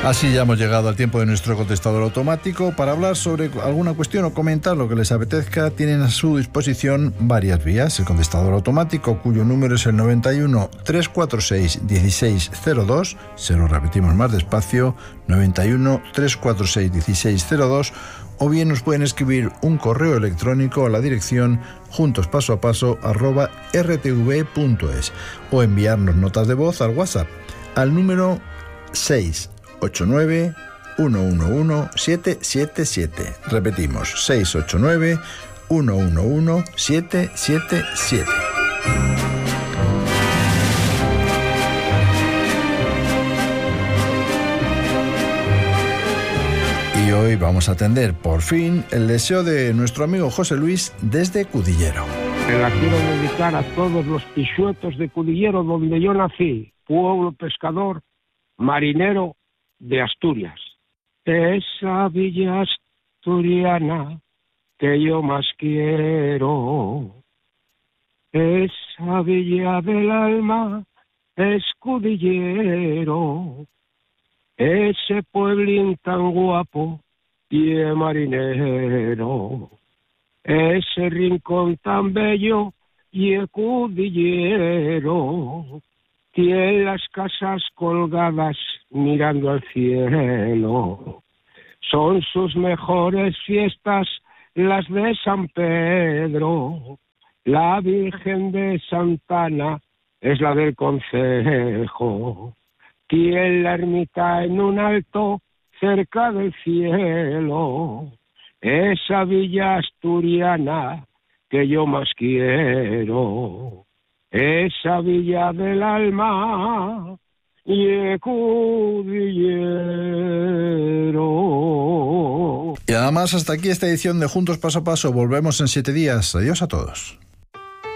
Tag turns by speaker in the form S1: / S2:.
S1: Así ya hemos llegado al tiempo de nuestro contestador automático. Para hablar sobre alguna cuestión o comentar lo que les apetezca, tienen a su disposición varias vías. El contestador automático, cuyo número es el 91 346 1602. Se lo repetimos más despacio: 91 346 1602. O bien nos pueden escribir un correo electrónico a la dirección juntospasoapaso@rtv.es o enviarnos notas de voz al WhatsApp al número 689 111 777. Repetimos: 689 111 777. Y hoy vamos a atender por fin el deseo de nuestro amigo José Luis desde Cudillero.
S2: Me la quiero dedicar a todos los pisuetos de Cudillero, donde yo nací, pueblo pescador, marinero de Asturias. Esa villa asturiana que yo más quiero, esa villa del alma es Cudillero, ese pueblín tan guapo y marinero, ese rincón tan bello y Cudillero, tiene las casas colgadas mirando al cielo. Son sus mejores fiestas las de San Pedro. La Virgen de Santana es la del concejo. Tiene la ermita en un alto cerca del cielo. Esa villa asturiana que yo más quiero. Esa villa del alma y Cudillero.
S1: Y nada más, hasta aquí esta edición de Juntos Paso a Paso. Volvemos en 7 días. Adiós a todos.